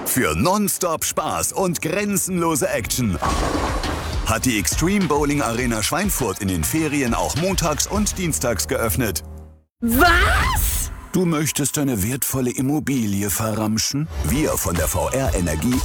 Für nonstop Spaß und grenzenlose Action hat die Extreme Bowling Arena Schweinfurt in den Ferien auch montags und dienstags geöffnet. Was? Du möchtest deine wertvolle Immobilie verramschen? Wir von der VR Energie